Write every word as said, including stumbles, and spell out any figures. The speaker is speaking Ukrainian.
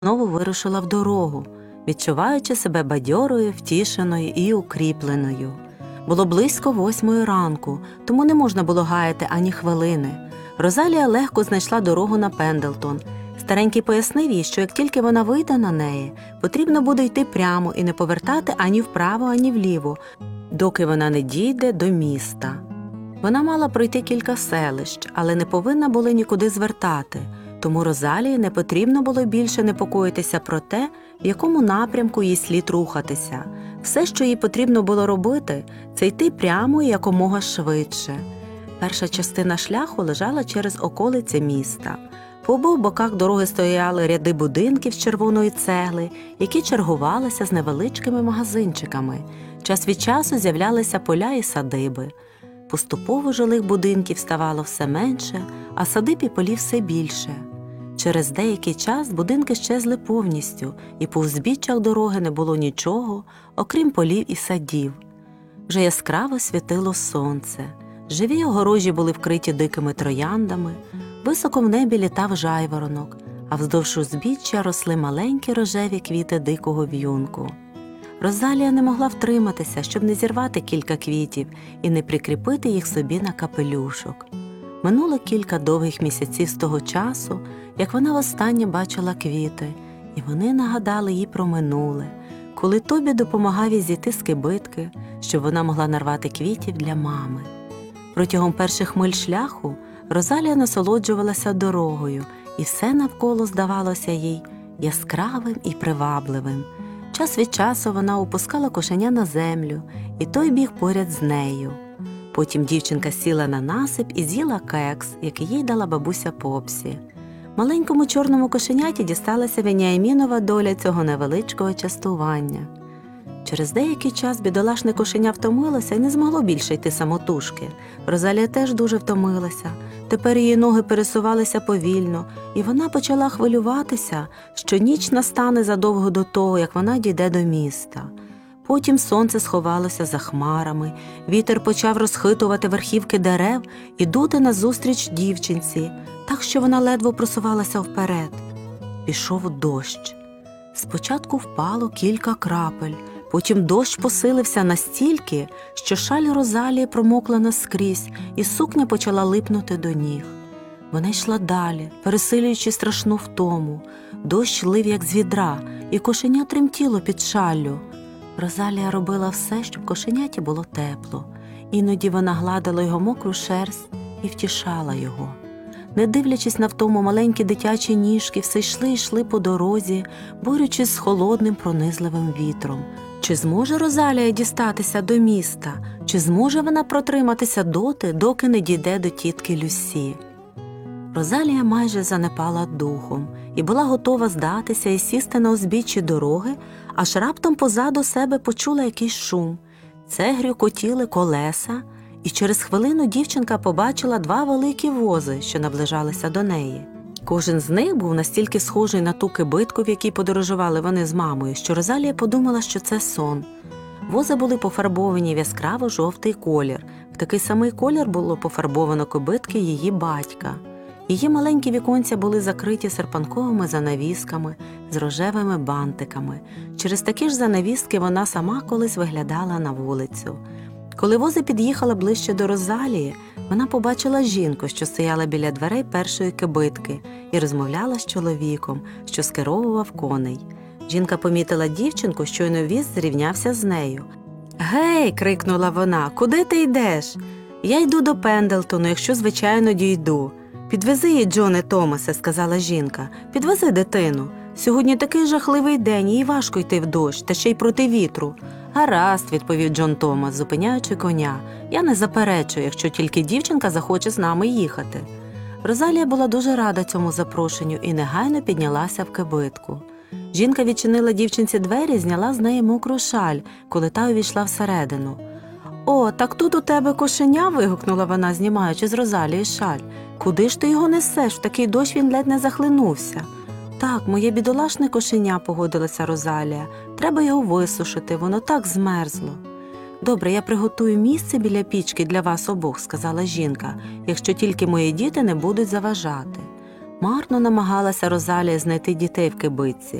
Знову вирушила в дорогу, відчуваючи себе бадьорою, втішеною і укріпленою. Було близько восьмої ранку, тому не можна було гаяти ані хвилини. Розалія легко знайшла дорогу на Пендлтон. Старенький пояснив їй, що як тільки вона вийде на неї, потрібно буде йти прямо і не повертати ані вправо, ані вліво, доки вона не дійде до міста. Вона мала пройти кілька селищ, але не повинна була нікуди звертати, тому Розалії не потрібно було більше непокоїтися про те, в якому напрямку їй слід рухатися. Все, що їй потрібно було робити, це йти прямо і якомога швидше. Перша частина шляху лежала через околиці міста. По обох боках дороги стояли ряди будинків з червоної цегли, які чергувалися з невеличкими магазинчиками. Час від часу з'являлися поля і садиби. Поступово жилих будинків ставало все менше, а садиб і полів все більше. Через деякий час будинки щезли повністю, і по узбіччях дороги не було нічого, окрім полів і садів. Вже яскраво світило сонце, живі огорожі були вкриті дикими трояндами, високо в небі літав жайворонок, а вздовж узбіччя росли маленькі рожеві квіти дикого в'юнку. Розалія не могла втриматися, щоб не зірвати кілька квітів і не прикріпити їх собі на капелюшок. Минуло кілька довгих місяців з того часу, як вона востаннє бачила квіти, і вони нагадали їй про минуле, коли Тобі допомагав їй зійти з кибитки, щоб вона могла нарвати квітів для мами. Протягом перших миль шляху Розалія насолоджувалася дорогою, і все навколо здавалося їй яскравим і привабливим. Час від часу вона опускала кошеня на землю, і той біг поряд з нею. Потім дівчинка сіла на насип і з'їла кекс, який їй дала бабуся Попсі. Маленькому чорному кошеняті дісталася Веніамінова доля цього невеличкого частування. Через деякий час бідолашне кошеня втомилося і не змогло більше йти самотужки. Розалія теж дуже втомилася. Тепер її ноги пересувалися повільно, і вона почала хвилюватися, що ніч настане задовго до того, як вона дійде до міста. Потім сонце сховалося за хмарами, вітер почав розхитувати верхівки дерев і дути назустріч дівчинці, так що вона ледве просувалася вперед. Пішов дощ. Спочатку впало кілька крапель, потім дощ посилився настільки, що шаль Розалії промокла наскрізь, і сукня почала липнути до ніг. Вона йшла далі, пересилюючи страшну втому. Дощ лив, як з відра, і кошеня тремтіло під шаллю. Розалія робила все, щоб кошеняті було тепло. Іноді вона гладила його мокру шерсть і втішала його. Не дивлячись на втому, маленькі дитячі ніжки все йшли й йшли по дорозі, борючись з холодним пронизливим вітром. Чи зможе Розалія дістатися до міста? Чи зможе вона протриматися доти, доки не дійде до тітки Люсі? Розалія майже занепала духом і була готова здатися і сісти на узбіччі дороги, аж раптом позаду себе почула якийсь шум. Це грюкотіли колеса, і через хвилину дівчинка побачила два великі вози, що наближалися до неї. Кожен з них був настільки схожий на ту кибитку, в якій подорожували вони з мамою, що Розалія подумала, що це сон. Вози були пофарбовані в яскраво-жовтий колір. В такий самий колір було пофарбовано кибитки її батька. Її маленькі віконця були закриті серпанковими занавісками з рожевими бантиками. Через такі ж занавіски вона сама колись виглядала на вулицю. Коли вози під'їхали ближче до Розалії, вона побачила жінку, що стояла біля дверей першої кибитки, і розмовляла з чоловіком, що скеровував коней. Жінка помітила дівчинку, щойно віз зрівнявся з нею. «Гей!» – крикнула вона. «Куди ти йдеш?» «Я йду до Пендлтону, якщо, звичайно, дійду». «Підвези її, Джоне Томасе», – сказала жінка. «Підвези дитину. Сьогодні такий жахливий день, їй важко йти в дощ, та ще й проти вітру». «Гаразд», – відповів Джон Томас, зупиняючи коня. «Я не заперечую, якщо тільки дівчинка захоче з нами їхати». Розалія була дуже рада цьому запрошенню і негайно піднялася в кибитку. Жінка відчинила дівчинці двері і зняла з неї мокру шаль, коли та увійшла всередину. «О, так тут у тебе кошеня?» – вигукнула вона, знімаючи з Розалії шаль. «Куди ж ти його несеш? В такий дощ він ледь не захлинувся». «Так, моє бідолашне кошеня», – погодилася Розалія. «Треба його висушити, воно так змерзло». «Добре, я приготую місце біля пічки для вас обох», – сказала жінка, «якщо тільки мої діти не будуть заважати». Марно намагалася Розалія знайти дітей в кибитці.